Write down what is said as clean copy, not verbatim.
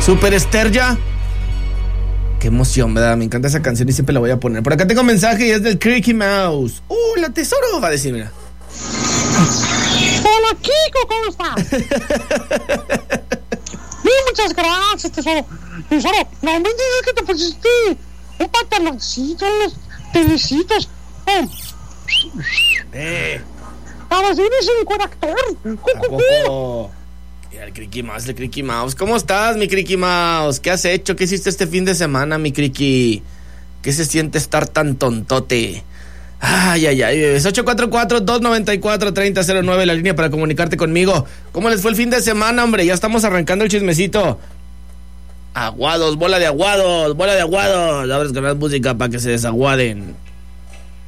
Super Esterja. Qué emoción, ¿verdad? Me encanta esa canción y siempre la voy a poner. Por acá tengo un mensaje y es del Creaky Mouse. La tesoro, va a decir, mira. Hola, Kiko, ¿cómo estás? Muchas gracias, tesoro. Tesoro, no me digas que te pusiste un pantaloncito, unos tenisitos. Ahora sí eres un buen actor. Mira, el Creaky Mouse. ¿Cómo estás, mi Creaky Mouse? ¿Qué has hecho? ¿Qué hiciste este fin de semana, mi Creaky? ¿Qué se siente estar tan tontote? Ay, bebés. 844-294-3009, la línea para comunicarte conmigo. ¿Cómo les fue el fin de semana, hombre? Ya estamos arrancando el chismecito. Aguados, bola de aguados. A ver, escuchar música para que se desaguaden.